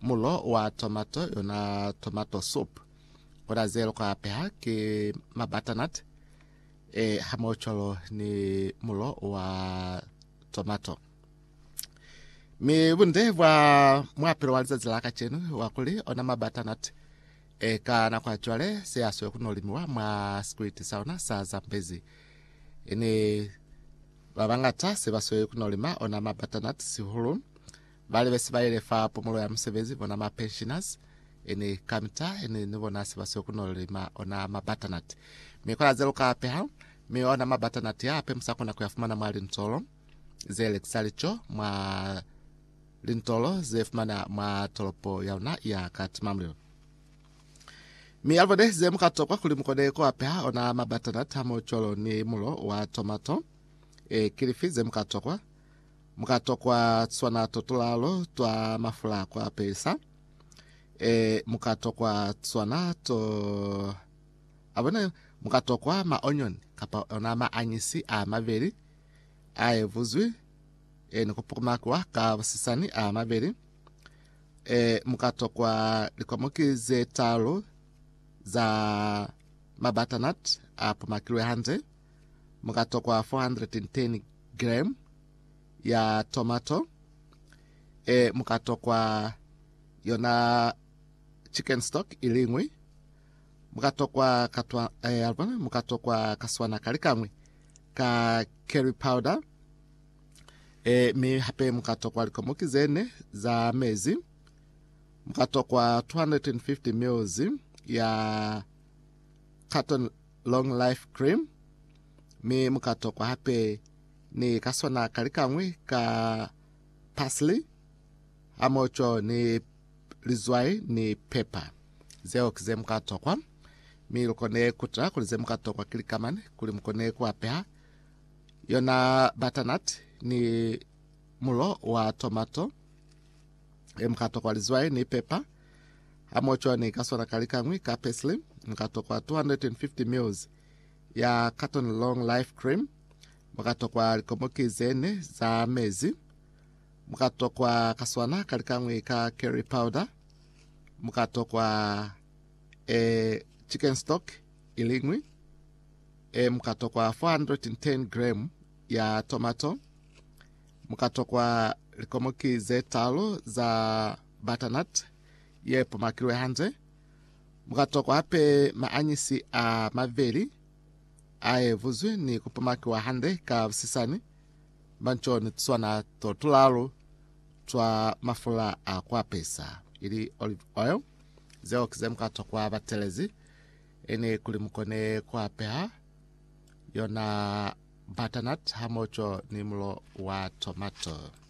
mulo wa tomato yona tomato soup oda zelo kwa peha ki mabatanat hamocholo ni mulo wa tomato mi bunde wa mwapiro waliza zilaka chenu wakuli ona mabatanat kana kwa chwale se aswe kunolimiwa mwa squid sauna sa zambezi ini babangata se baswe kunolima ona mabatanat si hulu bali besi bayele fa pomolo ya msevezi bona ma pensioners ini kamita ini nibona se baswe kunolima ona mabatanat mikola zelo ka peha mi ona mabatanat ya ape msako na kuyafumana mwa lintolo zele ksalicho mwa lintolo zefumana mwa tolopo yauna ya katimamlio mi alvode ze mukatokwa kuli mukode ko apeha ona mabatanat hamo cholo ni mulo wa tomato kilifi ze mukatokwa tswana totolalo twa mafula kwa pesa mukatokwa tswana to abona mukatokwa ma onion kapa ona ma anyisi a maveri aevuzwi nikupukuma kwa ka sisani a maveri mukatokwa likomoki ze talo za mabatanat apo makilo hande mukatokwa 410 gram ya tomato mukatokwa yona chicken stock ilingwi mukatokwa katwa mukatokwa kaswana kalikamwe ka curry powder mi hape mukatokwa likomoki zene za mezi mukatokwa 250 ml ya cotton long life cream mi mukatokwa hape ni kaswana kalikamwe ka parsley amocho ni lizwai ni pepper zeo kize mukatokwa mi lukone kutra kulize mukatokwa kilikamane kuli mukone kwa peha yona batanat ni mulo wa tomato mukatokwa lizwai ni pepper amocho ni kaswana kalikamwe ka parsley mukatokwa 250 ml ya cotton long life cream mukatokwa likomoki zene za mezi mukatokwa kaswana kalikamwe ka curry powder mukatokwa chicken stock ilingwi mukatokwa 410 gram ya tomato mukatokwa likomoki ze talo za butternut yepo makilo hanze mukatokwa hape maanyisi a maveri aevuzwi ni kupamakiwa hande ka sisani bancho ni tswana totulalo twa mafula kwa pesa ili olive oil zeo kizemka tokwa batelezi ene kulimukone kwa peha yona butternut hamocho ni mulo wa tomato